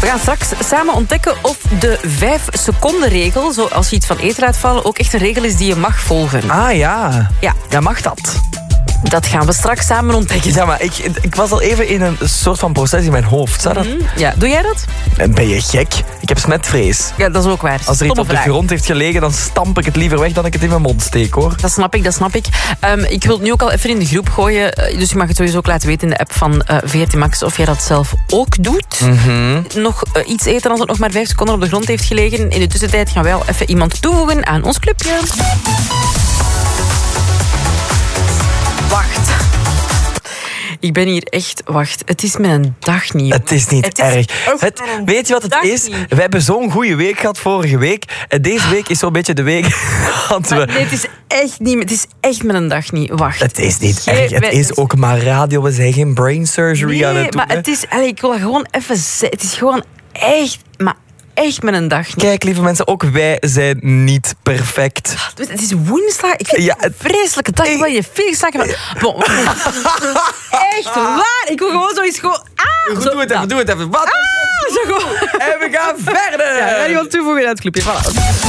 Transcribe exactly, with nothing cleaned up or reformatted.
We gaan straks samen ontdekken of de vijf seconden regel, zo als je iets van eten laat vallen, ook echt een regel is die je mag volgen. Ah ja. Ja. Ja, mag dat? Dat gaan we straks samen ontdekken. Ja, maar ik, ik was al even in een soort van proces in mijn hoofd. Zou dat? Mm, ja, doe jij dat? Ben je gek? Ik heb smetvrees. Ja, dat is ook waar. Als er iets Stomme op de vraag. grond heeft gelegen, dan stamp ik het liever weg dan ik het in mijn mond steek, hoor. Dat snap ik, dat snap ik. Um, ik wil het nu ook al even in de groep gooien. Uh, dus je mag het sowieso ook laten weten in de app van uh, V R T Max of jij dat zelf ook doet. Mm-hmm. Nog uh, iets eten als het nog maar vijf seconden op de grond heeft gelegen. In de tussentijd gaan wij al even iemand toevoegen aan ons clubje. Wacht. Ik ben hier echt... Wacht, het is mijn dag niet. Het is niet Het is erg. echt Het, mijn weet je wat het dag is? niet. We hebben zo'n goede week gehad vorige week. En deze week is zo'n beetje de week dat Maar we... nee, het is echt niet... Het is echt mijn dag niet. Wacht. Het is niet Geen- erg. Het wij- is ook maar radio. We zijn geen brain surgery aan Nee, het doen. maar hè. het is... Allee, ik wil dat gewoon even zeggen. Het is gewoon echt... Maar echt mijn dag niet. Kijk, lieve mensen, ook wij zijn niet perfect. Het is woensdag. Ik vind Ja, het een vreselijke dag. Ik wil je veel slagen. Maar... Bon, echt waar. Ik wil gewoon zoiets gewoon... Ah, Goed, zo, doe het even, doe het even. Wat? Ah, zo gewoon... En we gaan verder. Ja, iemand toevoegen aan het clubje. Voilà.